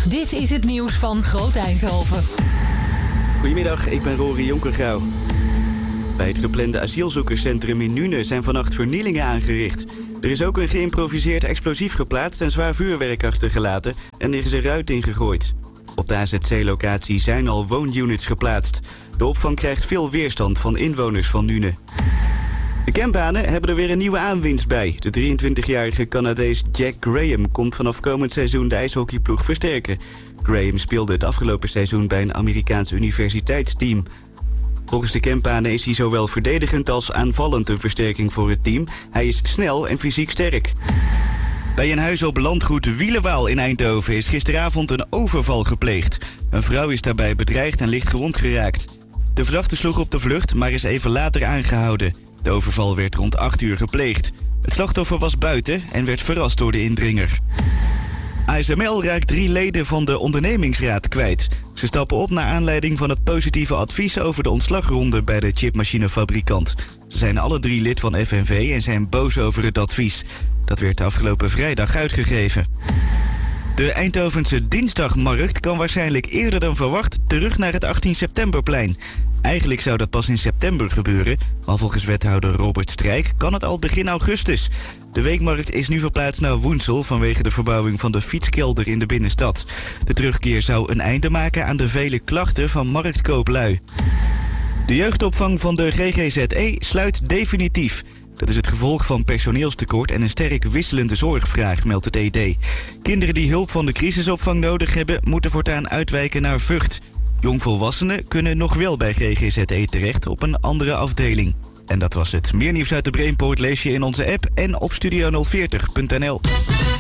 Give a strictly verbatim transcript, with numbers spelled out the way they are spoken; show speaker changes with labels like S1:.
S1: Dit is het nieuws van Groot Eindhoven.
S2: Goedemiddag, ik ben Rory Jonkergouw. Bij het geplande asielzoekerscentrum in Nuenen zijn vannacht vernielingen aangericht. Er is ook een geïmproviseerd explosief geplaatst en zwaar vuurwerk achtergelaten en er is een ruit ingegooid. Op de A Z C-locatie zijn al woonunits geplaatst. De opvang krijgt veel weerstand van inwoners van Nuenen. De campbanen hebben er weer een nieuwe aanwinst bij. De drieëntwintigjarige Canadees Jack Graham komt vanaf komend seizoen de ijshockeyploeg versterken. Graham speelde het afgelopen seizoen bij een Amerikaans universiteitsteam. Volgens de campbanen is hij zowel verdedigend als aanvallend een versterking voor het team. Hij is snel en fysiek sterk. Bij een huis op landgoed Wielenwaal in Eindhoven is gisteravond een overval gepleegd. Een vrouw is daarbij bedreigd en licht gewond geraakt. De verdachte sloeg op de vlucht, maar is even later aangehouden. De overval werd rond acht uur gepleegd. Het slachtoffer was buiten en werd verrast door de indringer. A S M L raakt drie leden van de ondernemingsraad kwijt. Ze stappen op naar aanleiding van het positieve advies over de ontslagronde bij de chipmachinefabrikant. Ze zijn alle drie lid van F N V en zijn boos over het advies. Dat werd afgelopen vrijdag uitgegeven. De Eindhovense Dinsdagmarkt kan waarschijnlijk eerder dan verwacht terug naar het achttien septemberplein. Eigenlijk zou dat pas in september gebeuren, maar volgens wethouder Robert Strijk kan het al begin augustus. De weekmarkt is nu verplaatst naar Woensel vanwege de verbouwing van de fietskelder in de binnenstad. De terugkeer zou een einde maken aan de vele klachten van marktkooplui. De jeugdopvang van de G G Z E sluit definitief. Dat is het gevolg van personeelstekort en een sterk wisselende zorgvraag, meldt het E D. Kinderen die hulp van de crisisopvang nodig hebben, moeten voortaan uitwijken naar Vught. Jongvolwassenen kunnen nog wel bij G G Z E terecht op een andere afdeling. En dat was het. Meer nieuws uit de Brainport lees je in onze app en op studio nul veertig punt n l.